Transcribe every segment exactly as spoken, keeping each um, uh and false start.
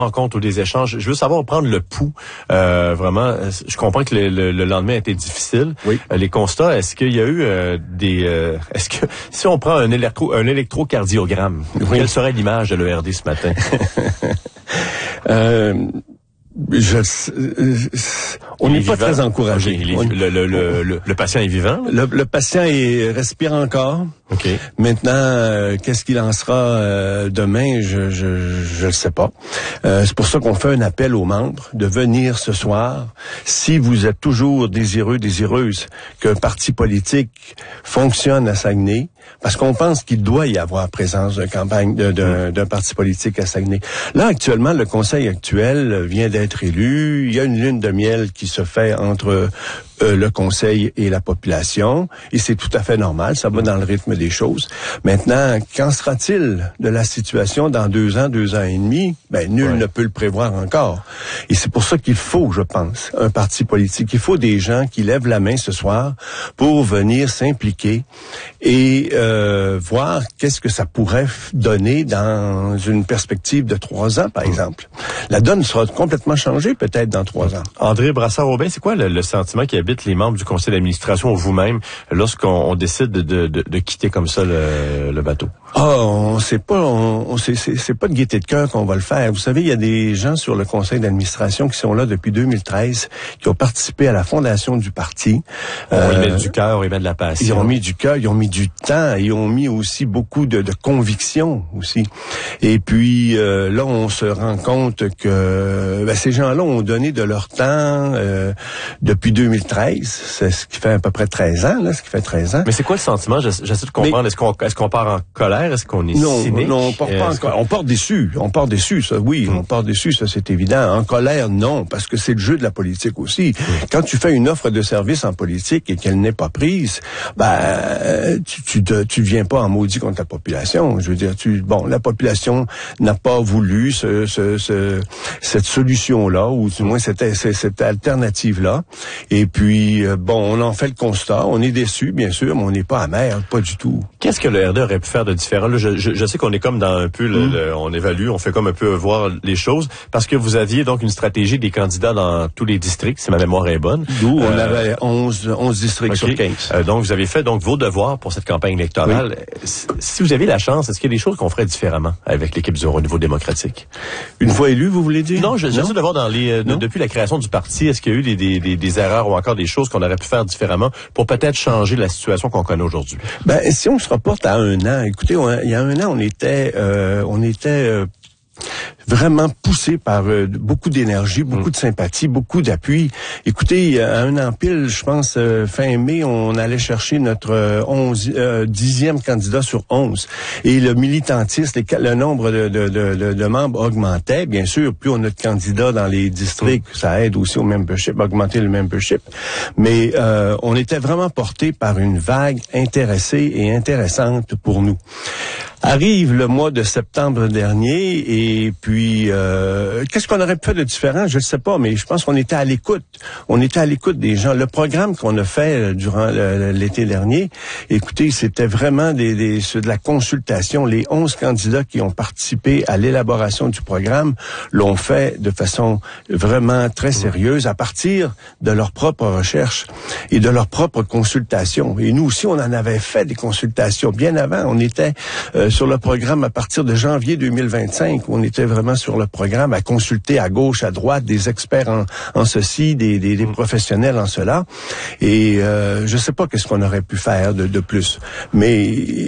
rencontres ou des échanges. Je veux savoir prendre le pouls. Euh, vraiment, je comprends que le, le, le lendemain a été difficile. Oui. Euh, les constats, est-ce qu'il y a eu euh, des... Euh, est-ce que si on prend un électro un électrocardiogramme, oui. Quelle serait l'image de l'E R D ce matin? euh, je, euh, on n'est pas très encouragé. Okay, on, le, le, le, le, le patient est vivant? Le, le patient est, respire encore. Okay. Maintenant, euh, qu'est-ce qu'il en sera euh, demain, je je je le sais pas. Euh, c'est pour ça qu'on fait un appel aux membres de venir ce soir. Si vous êtes toujours désireux, désireuse qu'un parti politique fonctionne à Saguenay, parce qu'on pense qu'il doit y avoir présence d'une campagne de, de, d'un parti politique à Saguenay. Là, actuellement, le conseil actuel vient d'être élu. Il y a une lune de miel qui se fait entre Euh, le conseil et la population, et c'est tout à fait normal, ça va dans le rythme des choses. Maintenant, qu'en sera-t-il de la situation dans deux ans, deux ans et demi? Ben, nul ouais. ne peut le prévoir encore. Et c'est pour ça qu'il faut, je pense, un parti politique. Il faut des gens qui lèvent la main ce soir pour venir s'impliquer et euh, voir qu'est-ce que ça pourrait donner dans une perspective de trois ans, par exemple. La donne sera complètement changée peut-être dans trois ans. André Brassard-Aubin, c'est quoi le, le sentiment qui habite les membres du conseil d'administration ou vous-même lorsqu'on on décide de, de, de, de quitter comme ça le, le bateau? Ah, on sait pas, on, on c'est, c'est, c'est pas de gaieté de cœur qu'on va le faire. Vous savez, il y a des gens sur le conseil d'administration qui sont là depuis deux mille treize, qui ont participé à la fondation du parti. On euh, y met du cœur, on y met de la passion. Ils ont mis du cœur, ils ont mis du temps, ils ont mis aussi beaucoup de, de conviction aussi. Et puis euh, là, on se rend compte que ben, ces gens-là ont donné de leur temps euh, depuis deux mille treize. C'est ce qui fait à peu près treize ans, là, ce qui fait treize ans. Mais c'est quoi le sentiment? J'essaie de comprendre. Mais, est-ce qu'on est-ce qu'on part en colère? Est-ce qu'on est non, cynique? Non, on part pas en colère. On part déçu. On part déçu, ça, oui. Hum. On part déçu, ça, c'est évident. En colère, non, parce que c'est le jeu de la politique aussi. Hum. Quand tu fais une offre de service en politique et qu'elle n'est pas prise, ben, tu, tu, te, tu viens pas en maudit contre la population. Je veux dire, tu, bon, la population n'a pas voulu ce, ce, ce, cette solution-là, ou du moins cette, cette alternative-là. Et puis, bon, on en fait le constat. On est déçu, bien sûr, mais on n'est pas amer, pas du tout. Qu'est-ce que le R D aurait pu faire de différent? Là, je, je, je sais qu'on est comme dans un peu, le, mmh. le, on évalue, on fait comme un peu voir les choses, parce que vous aviez donc une stratégie des candidats dans tous les districts, si ma mémoire est bonne. D'où euh, on avait onze, onze districts okay. sur quinze. Euh, donc, vous avez fait donc vos devoirs pour cette campagne électorale. Oui. Si vous avez la chance, est-ce qu'il y a des choses qu'on ferait différemment avec l'équipe du Renouveau démocratique? Une fois élu, vous voulez dire? Non, je, j'essaie de voir dans les, euh, de, depuis la création du parti, est-ce qu'il y a eu des, des, des, des erreurs ou encore des choses qu'on aurait pu faire différemment pour peut-être changer la situation qu'on connaît aujourd'hui? Ben, si on se reporte à un an, écoutez, on, il y a un an, on était, euh, on était euh, vraiment poussé par euh, beaucoup d'énergie, beaucoup mmh. de sympathie, beaucoup d'appui. Écoutez, à un an pile, je pense, euh, fin mai, on allait chercher notre euh, onze, euh, dixième candidat sur onze. Et le militantisme, les, le nombre de, de, de, de membres augmentait. Bien sûr, plus on a de candidats dans les districts, mmh. ça aide aussi au membership, augmenter le membership. Mais euh, on était vraiment porté par une vague intéressée et intéressante pour nous. Arrive le mois de septembre dernier et puis euh, qu'est-ce qu'on aurait pu faire de différent? Je ne sais pas, mais je pense qu'on était à l'écoute. On était à l'écoute des gens. Le programme qu'on a fait durant le, l'été dernier, écoutez, c'était vraiment des, des, de la consultation. Les onze candidats qui ont participé à l'élaboration du programme l'ont fait de façon vraiment très sérieuse à partir de leur propre recherche et de leur propre consultation. Et nous aussi, on en avait fait des consultations bien avant. On était euh, sur le programme à partir de janvier deux mille vingt-cinq, où on était vraiment sur le programme à consulter à gauche, à droite, des experts en, en ceci, des, des, des professionnels en cela. Et euh, je sais pas qu'est-ce qu'on aurait pu faire de, de plus. Mais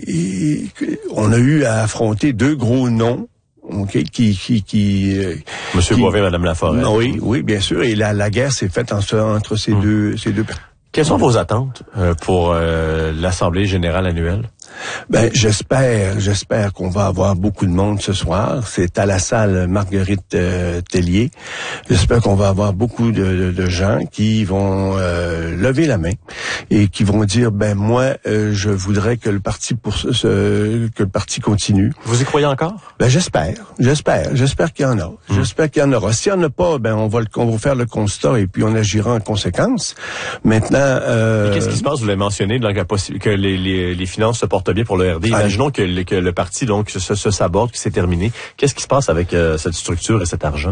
et, on a eu à affronter deux gros noms. Okay, qui, qui, qui, euh, Monsieur qui, Boivin, Madame Laforêt. Oui, oui, bien sûr. Et la, la guerre s'est faite entre, entre ces mmh. deux, ces deux. Quelles sont vos attentes euh, pour euh, l'Assemblée générale annuelle? Ben, j'espère, j'espère qu'on va avoir beaucoup de monde ce soir. C'est à la salle Marguerite euh, Tellier. J'espère qu'on va avoir beaucoup de, de, de gens qui vont euh, lever la main et qui vont dire, ben moi, euh, je voudrais que le parti pour ce, ce, que le parti continue. Vous y croyez encore? Ben, j'espère, j'espère, j'espère qu'il y en a. Mmh. J'espère qu'il y en aura. S'il y en a pas, ben on va, le, on va faire le constat et puis on agira en conséquence. Maintenant, euh, et qu'est-ce qui se passe? Vous l'avez mentionné, donc la possi- que les, les, les finances se portent porte bien pour le R D. Imaginons que le, que le parti donc se, se sabote, que c'est terminé. Qu'est-ce qui se passe avec euh, cette structure et cet argent?